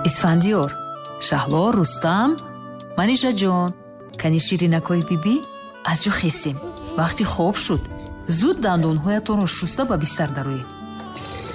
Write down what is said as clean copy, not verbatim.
اسفندیار، شهلا، رستم، منیژه جان، کنی شیرینکای بیبی از جو خیستیم. وقتی خواب شد زود دندونهایتون رو شسته به بستر دروید.